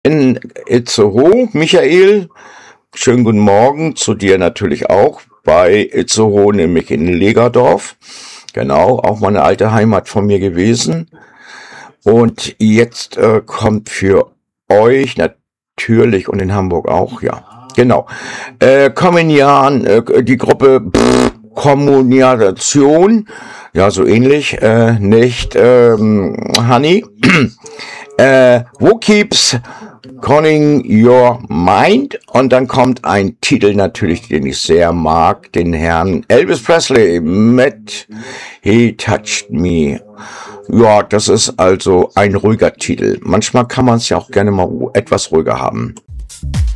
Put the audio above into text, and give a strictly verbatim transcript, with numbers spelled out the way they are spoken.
in Itzehoe. Michael, schönen guten Morgen zu dir natürlich auch bei Itzehoe, nämlich in Legerdorf. Genau, auch mal eine alte Heimat von mir gewesen. Und jetzt äh, kommt für euch natürlich und in Hamburg auch, ja, genau, äh, Kommunian, äh, die Gruppe pff, Kommunikation, ja, so ähnlich, äh, nicht ähm, Honey. Äh, Who keeps calling your mind? Und dann kommt ein Titel natürlich, den ich sehr mag, den Herrn Elvis Presley mit He Touched Me. Ja, das ist also ein ruhiger Titel. Manchmal kann man es ja auch gerne mal etwas ruhiger haben.